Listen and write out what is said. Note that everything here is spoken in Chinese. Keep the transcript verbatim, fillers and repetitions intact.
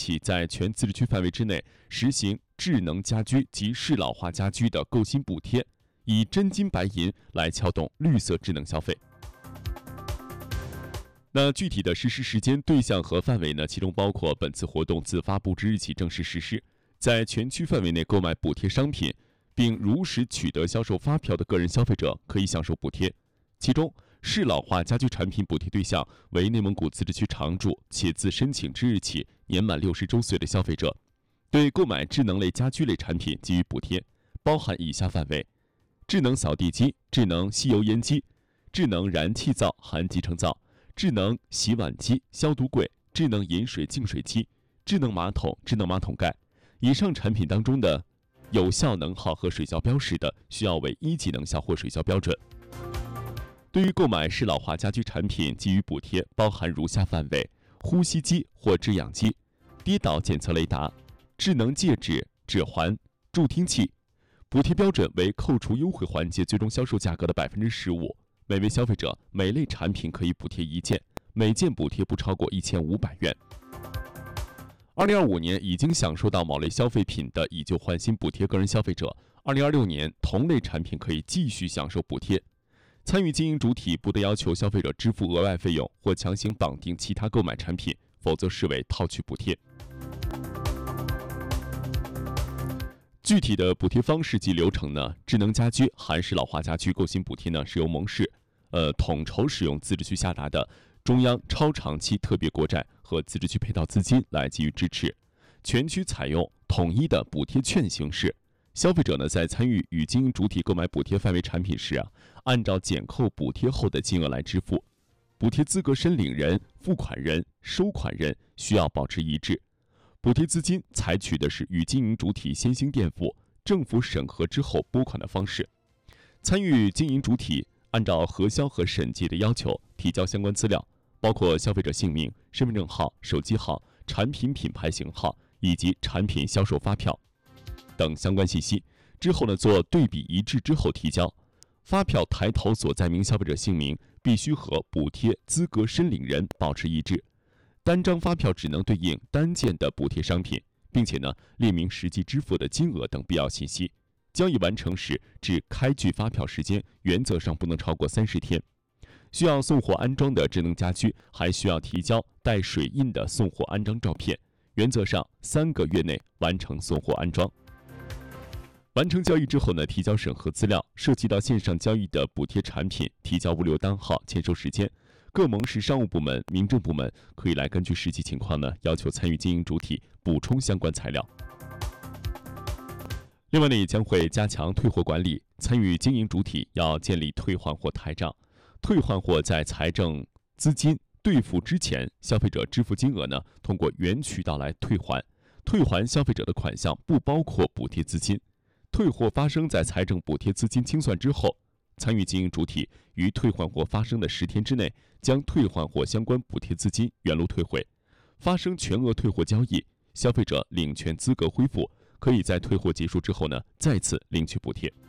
起，在全自治区范围之内实行智能家居及适老化家居的购新补贴，以真金白银来撬动绿色智能消费。那具体的实施时间、对象和范围呢？其中包括本次活动自发布之日起正式实施，在全区范围内购买补贴商品，并如实取得销售发票的个人消费者可以享受补贴。其中，适老化家居产品补贴对象为内蒙古自治区常住且自申请之日起年满六十周岁的消费者。对购买智能类家居类产品给予补贴，包含以下范围：智能扫地机、智能吸油烟机、智能燃气灶含集成灶、智能洗碗机、消毒柜、智能饮水净水机、智能马桶、智能马桶盖。以上产品当中的有效能耗和水效标识的，需要为一级能效或水效标准。对于购买适老化家居产品给予补贴，包含如下范围：呼吸机或制氧机、跌倒检测雷达、智能戒指、指环、助听器。补贴标准为扣除优惠环节最终销售价格的百分之十五。每位消费者每类产品可以补贴一件，每件补贴不超过一千五百元。二零二五年已经享受到某类消费品的以旧换新补贴个人消费者，二零二六年同类产品可以继续享受补贴。参与经营主体不得要求消费者支付额外费用或强行绑定其他购买产品，否则视为套取补贴。具体的补贴方式及流程呢？智能家居含适老化家居购新补贴呢，是由蒙市呃统筹使用自治区下达的中央超长期特别国债和自治区配套资金来给予支持，全区采用统一的补贴券形式。消费者呢，在参与与经营主体购买补贴范围产品时啊，按照减扣补贴后的金额来支付。补贴资格申领人、付款人、收款人需要保持一致。补贴资金采取的是与经营主体先行垫付、政府审核之后拨款的方式。参与经营主体按照核销和审计的要求提交相关资料，包括消费者姓名、身份证号、手机号、产品品牌型号以及产品销售发票等相关信息，之后呢做对比一致之后提交。发票抬头所载明消费者姓名必须和补贴资格申领人保持一致，单张发票只能对应单件的补贴商品，并且呢列明实际支付的金额等必要信息。交易完成时至开具发票时间原则上不能超过三十天。需要送货安装的智能家居还需要提交带水印的送货安装照片，原则上三个月内完成送货安装。完成交易之后呢，提交审核资料，涉及到线上交易的补贴产品，提交物流单号、签收时间。各蒙市商务部门、民政部门可以来根据实际情况呢，要求参与经营主体补充相关材料。另外呢，也将会加强退货管理，参与经营主体要建立退换货台账，退换货在财政资金兑付之前，消费者支付金额呢，通过原渠道来退还，退还消费者的款项不包括补贴资金。退货发生在财政补贴资金清算之后，参与经营主体于退换货发生的十天之内，将退换货相关补贴资金原路退回。发生全额退货交易，消费者领权资格恢复，可以在退货结束之后呢，再次领取补贴。